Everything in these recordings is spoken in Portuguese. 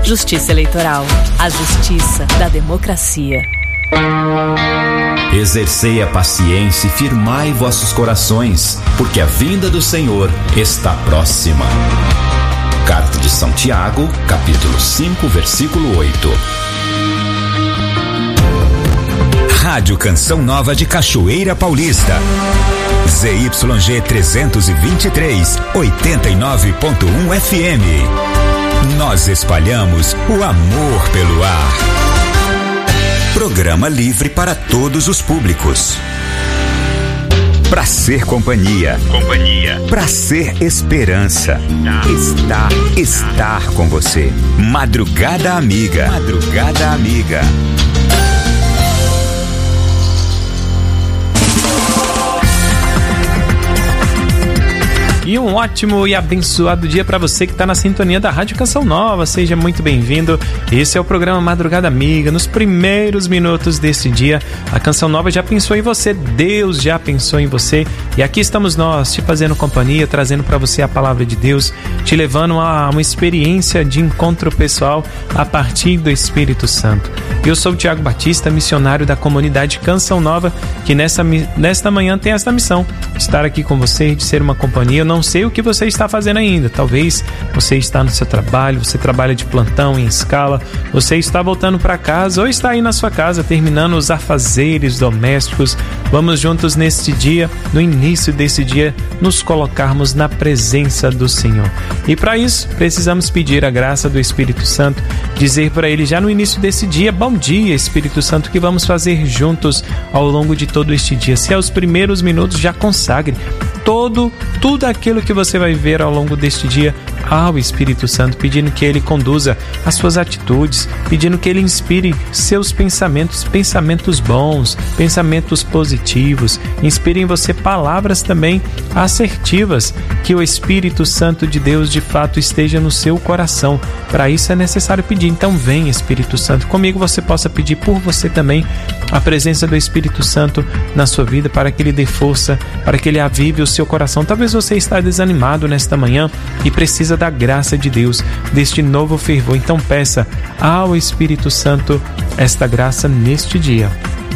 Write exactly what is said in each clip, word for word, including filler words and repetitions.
Justiça Eleitoral, a justiça da democracia. Exercei a paciência e firmai vossos corações, porque a vinda do Senhor está próxima. Carta de São Tiago, capítulo cinco, versículo oito. Rádio Canção Nova de Cachoeira Paulista. Z Y G trezentos e vinte e três, oitenta e nove ponto um F M. Nós espalhamos o amor pelo ar. Programa livre para todos os públicos. Pra ser companhia. Companhia. Pra ser esperança. Estar, estar com você. Madrugada Amiga. Madrugada Amiga. E um ótimo e abençoado dia para você que está na sintonia da Rádio Canção Nova. Seja muito bem-vindo. Esse é o programa Madrugada Amiga. Nos primeiros minutos desse dia, a Canção Nova já pensou em você. Deus já pensou em você. E aqui estamos nós, te fazendo companhia, trazendo para você a palavra de Deus, te levando a uma experiência de encontro pessoal a partir do Espírito Santo. Eu sou o Tiago Batista, missionário da comunidade Canção Nova, que nessa, nesta manhã tem esta missão, de estar aqui com você, de ser uma companhia. Eu não sei o que você está fazendo ainda. Talvez você está no seu trabalho, você trabalha de plantão, em escala, você está voltando para casa ou está aí na sua casa terminando os afazeres domésticos. Vamos juntos neste dia, no início desse dia, nos colocarmos na presença do Senhor. E para isso, precisamos pedir a graça do Espírito Santo, dizer para Ele já no início desse dia: bom dia, Espírito Santo, que vamos fazer juntos ao longo de todo este dia. Se é os primeiros minutos, já consagre todo, tudo aquilo que você vai ver ao longo deste dia ao Espírito Santo, pedindo que Ele conduza as suas atitudes, pedindo que Ele inspire seus pensamentos, pensamentos bons, pensamentos positivos, inspire em você palavras também assertivas, que o Espírito Santo de Deus de fato esteja no seu coração. Para isso é necessário pedir. Então vem, Espírito Santo, comigo você possa pedir por você também a presença do Espírito Santo na sua vida, para que Ele dê força, para que Ele avive o seu coração. Talvez você está desanimado nesta manhã e precisa da graça de Deus, deste novo fervor. Então peça ao Espírito Santo esta graça neste dia.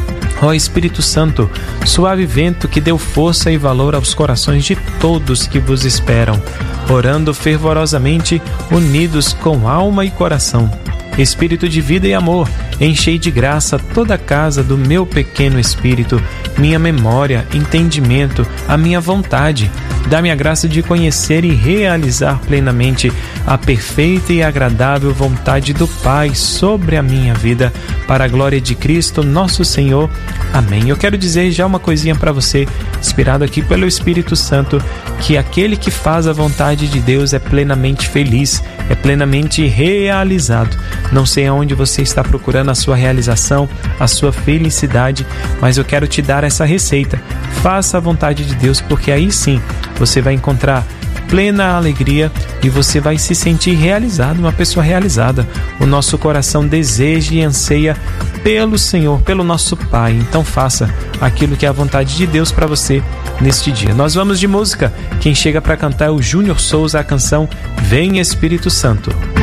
Ó Espírito Santo, suave vento que deu força e valor aos corações de todos que vos esperam, orando fervorosamente, unidos com alma e coração. Espírito de vida e amor, enchei de graça toda a casa do meu pequeno espírito, minha memória, entendimento, a minha vontade. Dá-me a graça de conhecer e realizar plenamente a perfeita e agradável vontade do Pai sobre a minha vida, para a glória de Cristo, nosso Senhor. Amém. Eu quero dizer já uma coisinha para você, inspirado aqui pelo Espírito Santo, que aquele que faz a vontade de Deus é plenamente feliz, é plenamente realizado. Não sei aonde você está procurando a sua realização, a sua felicidade, mas eu quero te dar essa receita. Faça a vontade de Deus, porque aí sim você vai encontrar plena alegria e você vai se sentir realizado, uma pessoa realizada. O nosso coração deseja e anseia pelo Senhor, pelo nosso Pai. Então faça aquilo que é a vontade de Deus para você neste dia. Nós vamos de música. Quem chega para cantar é o Júnior Souza, a canção Vem Espírito Santo.